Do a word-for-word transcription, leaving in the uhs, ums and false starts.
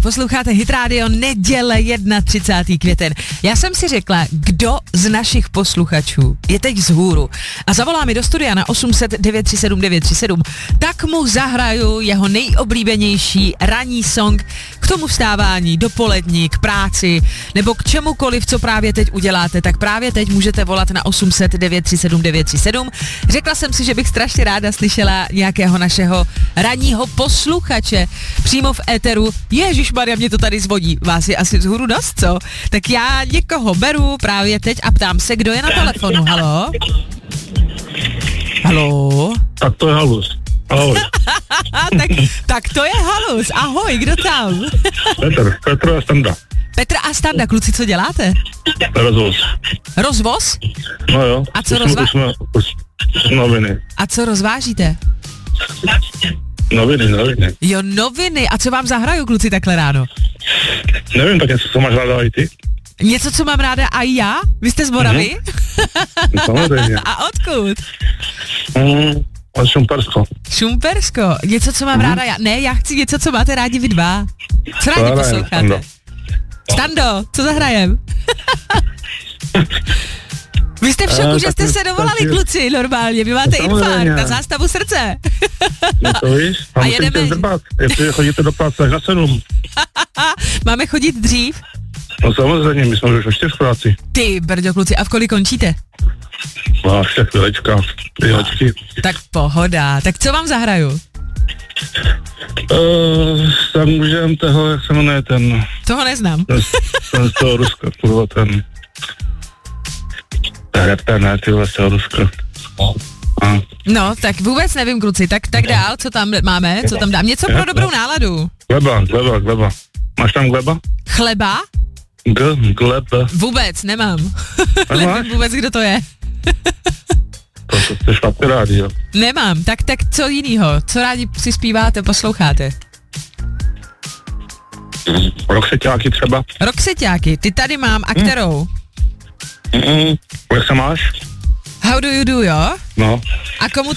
posloucháte Hit Radio, neděle třicátého prvního květen. Já jsem si řekla, kdo z našich posluchačů je teď vzhůru a zavolá mi do studia na osm set devět tři sedm devět tři sedm, tak mu zahraju jeho nejoblíbenější ranní song k tomu vstávání, dopolední, k práci nebo k čemukoliv, co právě teď uděláte, tak právě teď můžete volat na osm set devět tři sedm devět tři sedm. Řekla jsem si, že bych strašně ráda slyšela nějakého našeho ranního posluchače přímo v éteru. Ježišmarja, mě to tady zvodí. Vás je asi vzhůru dost, co? Tak já někoho beru právě teď a ptám se, kdo je na telefonu. Haló? Haló? Tak to je Halus. Ahoj. tak, tak to je Halus. Ahoj, kdo tam? Petr, Petr a Standa. Petr a Standa, kluci, co děláte? Rozvoz. Rozvoz? No jo. A co rozvážíte? Noviny. A co rozvážíte? Noviny, noviny. Jo, noviny. A co vám zahraju, kluci, takhle ráno? Nevím, tak něco, co máš ráda i ty. Něco, co mám ráda a já? Vy jste z Moravy? Mm-hmm. Samozřejmě. A odkud? Mm, od Šumpersko. Šumpersko. Něco, co mám mm-hmm. ráda já? Ne, já chci něco, co máte rádi vy dva. Co rádi Zahrajem, posloucháte? Stando. Stando, co zahrajem? Vy jste v šoku, uh, že jste se dovolali, kluci, normálně. Vy máte infarkt na zástavu srdce. No to víš, a, a musíte zdrbat, jestli chodíte do práce až na sedm. Máme chodit dřív? No samozřejmě, my jsme už o čtyř v práci. Ty, brďo, kluci, a v kolik končíte? No, ještě chvilečka, chvílečky. Tak pohoda, tak co vám zahraju? Uh, tam můžem toho, jak se jmenuje ten... Toho neznám. Ten, ten z toho Ruska, kurva, ten... Rapper, ne, tyhle z toho Ruska. A. No, tak vůbec nevím, kluci, tak, tak dál, co tam máme, co tam dám, něco pro dobrou náladu. Gleba, gleba, gleba. Máš tam gleba? Chleba? G, gleba. Vůbec, nemám. Nevím vůbec, kdo to je. To jste špatně rádi, jo. Nemám, tak, tak co jinýho, co rádi si zpíváte, posloucháte? Roxeťáky třeba. Roxeťáky, ty tady mám, a kterou? Mm, jak se máš? How do you do, jo? No. A komu